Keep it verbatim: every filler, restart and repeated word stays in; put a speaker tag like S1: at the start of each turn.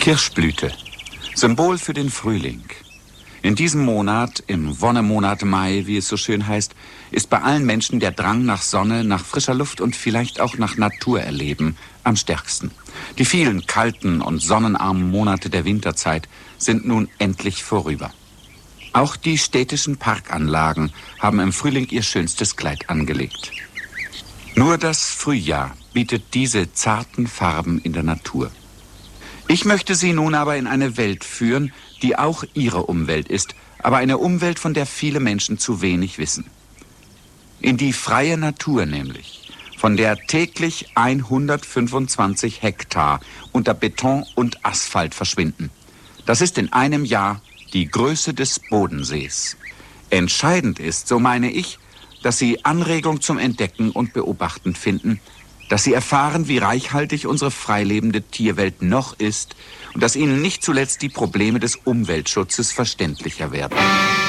S1: Kirschblüte, Symbol für den Frühling. In diesem Monat, im Wonnemonat Mai, wie es so schön heißt, ist bei allen Menschen der Drang nach Sonne, nach frischer Luft und vielleicht auch nach Naturerleben am stärksten. Die vielen kalten und sonnenarmen Monate der Winterzeit sind nun endlich vorüber. Auch die städtischen Parkanlagen haben im Frühling ihr schönstes Kleid angelegt. Nur das Frühjahr bietet diese zarten Farben in der Natur. Ich möchte Sie nun aber in eine Welt führen, die auch Ihre Umwelt ist, aber eine Umwelt, von der viele Menschen zu wenig wissen. In die freie Natur nämlich, von der täglich hundertfünfundzwanzig Hektar unter Beton und Asphalt verschwinden. Das ist in einem Jahr die Größe des Bodensees. Entscheidend ist, so meine ich, dass Sie Anregung zum Entdecken und Beobachten finden, dass Sie erfahren, wie reichhaltig unsere freilebende Tierwelt noch ist und dass Ihnen nicht zuletzt die Probleme des Umweltschutzes verständlicher werden.